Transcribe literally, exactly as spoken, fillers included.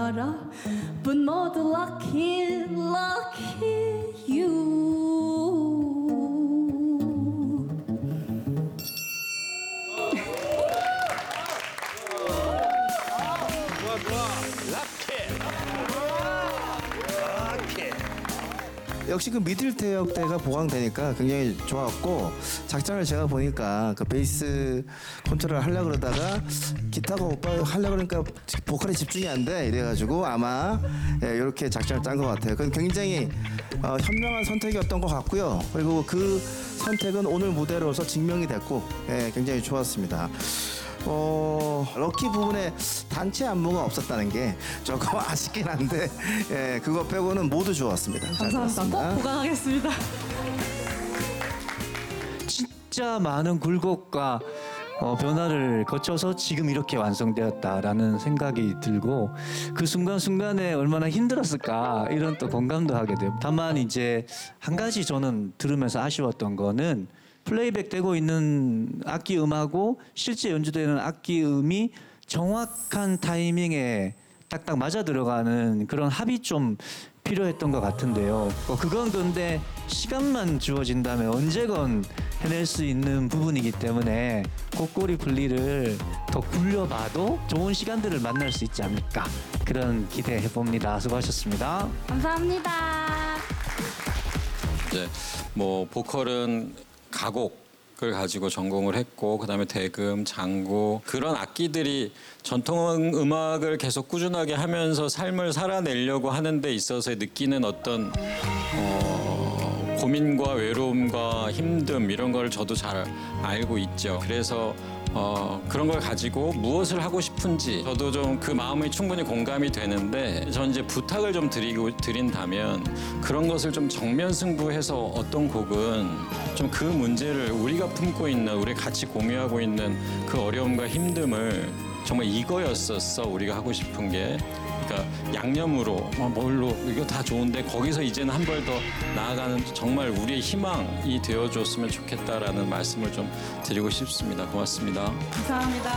알아. But 모두 lucky, lucky you. 역시 그 미들 태역대가 보강되니까 굉장히 좋았고, 작전을 제가 보니까 그 베이스 컨트롤 하려고 그러다가 기타가 오빠 하려고 그러니까 보컬에 집중이 안 돼 이래가지고 아마 예, 이렇게 작전을 짠 것 같아요. 그건 굉장히 어, 현명한 선택이었던 것 같고요. 그리고 그 선택은 오늘 무대로서 증명이 됐고 예, 굉장히 좋았습니다. 어, 럭키 부분에 단체 안무가 없었다는 게 조금 아쉽긴 한데 예, 그거 빼고는 모두 좋았습니다. 잘 감사합니다. 들었습니다. 꼭 보강하겠습니다. 진짜 많은 굴곡과 어, 변화를 거쳐서 지금 이렇게 완성되었다라는 생각이 들고, 그 순간순간에 얼마나 힘들었을까 이런 또 공감도 하게 돼요. 다만 이제 한 가지 저는 들으면서 아쉬웠던 거는 플레이백 되고 있는 악기 음하고 실제 연주되는 악기 음이 정확한 타이밍에 딱딱 맞아 들어가는 그런 합이 좀 필요했던 것 같은데요. 어, 그건 근데 시간만 주어진다면 언제건 해낼 수 있는 부분이기 때문에 꽃꼬리 분리를 더 굴려봐도 좋은 시간들을 만날 수 있지 않을까, 그런 기대해 봅니다. 수고하셨습니다. 감사합니다. 이제 뭐 보컬은 가곡을 가지고 전공을 했고, 그다음에 대금, 장구, 그런 악기들이 전통 음악을 계속 꾸준하게 하면서 삶을 살아내려고 하는 데 있어서 느끼는 어떤 어, 고민과 외로움과 힘듦, 이런 걸 저도 잘 알고 있죠. 그래서 어, 그런 걸 가지고 무엇을 하고 싶은지 저도 좀 그 마음이 충분히 공감이 되는데, 전 이제 부탁을 좀 드리고 드린다면 그런 것을 좀 정면 승부해서 어떤 곡은 좀 그 문제를 우리가 품고 있는, 우리 같이 공유하고 있는 그 어려움과 힘듦을 정말 이거였었어 우리가 하고 싶은 게. 그러니까 양념으로 뭐 뭘로 이거 다 좋은데 거기서 이제는 한 발 더 나아가는 정말 우리의 희망이 되어줬으면 좋겠다라는 말씀을 좀 드리고 싶습니다. 고맙습니다. 감사합니다.